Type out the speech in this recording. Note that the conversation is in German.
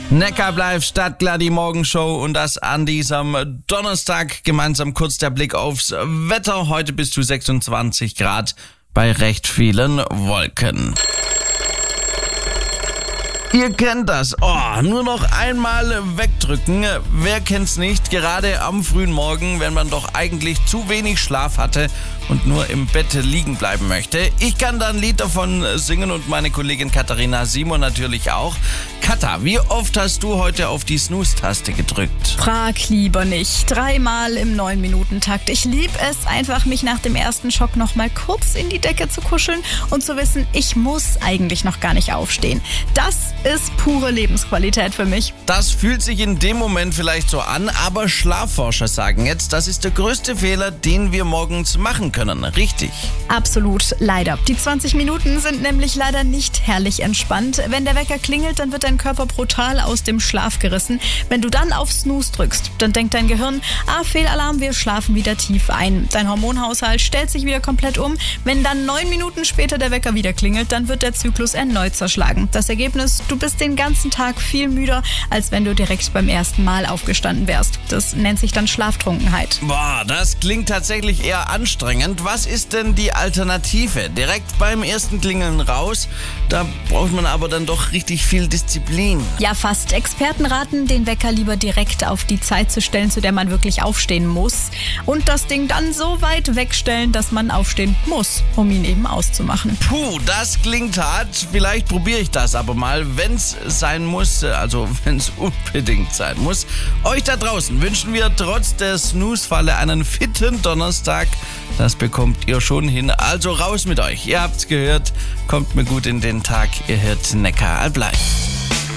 Neckar bleibt Stadtklar, die Morgenshow und das an diesem Donnerstag. Gemeinsam kurz der Blick aufs Wetter. Heute bis zu 26 Grad bei recht vielen Wolken. Ihr kennt das. Nur noch einmal wegdrücken. Wer kennt's nicht? Gerade am frühen Morgen, wenn man doch eigentlich zu wenig Schlaf hatte und nur im Bett liegen bleiben möchte. Ich kann da ein Lied davon singen und meine Kollegin Katharina Simon natürlich auch. Katha, wie oft hast du heute auf die Snooze-Taste gedrückt? Frag lieber nicht. 3-mal im 9-Minuten-Takt. Ich lieb es einfach, mich nach dem ersten Schock noch mal kurz in die Decke zu kuscheln und zu wissen, ich muss eigentlich noch gar nicht aufstehen. Das ist pure Lebensqualität für mich. Das fühlt sich in dem Moment vielleicht so an, aber Schlafforscher sagen jetzt, das ist der größte Fehler, den wir morgens machen können. Richtig? Absolut, leider. Die 20 Minuten sind nämlich leider nicht herrlich entspannt. Wenn der Wecker klingelt, dann wird dein Körper brutal aus dem Schlaf gerissen. Wenn du dann auf Snooze drückst, dann denkt dein Gehirn, Fehlalarm, wir schlafen wieder tief ein. Dein Hormonhaushalt stellt sich wieder komplett um. Wenn dann 9 Minuten später der Wecker wieder klingelt, dann wird der Zyklus erneut zerschlagen. Das Ergebnis, du bist den ganzen Tag viel müder, als wenn du direkt beim ersten Mal aufgestanden wärst. Das nennt sich dann Schlaftrunkenheit. Das klingt tatsächlich eher anstrengend. Was ist denn die Alternative? Direkt beim ersten Klingeln raus? Da braucht man aber dann doch richtig viel Disziplin. Ja, fast. Experten raten, den Wecker lieber direkt auf die Zeit zu stellen, zu der man wirklich aufstehen muss. Und das Ding dann so weit wegstellen, dass man aufstehen muss, um ihn eben auszumachen. Das klingt hart. Vielleicht probiere ich das aber mal, wenn's sein muss, also wenn's unbedingt sein muss. Euch da draußen wünschen wir trotz der Snooze-Falle einen fitten Donnerstag. Das bekommt ihr schon hin. Also raus mit euch. Ihr habt's gehört. Kommt mir gut in den Tag. Ihr hört Neckar bleibt.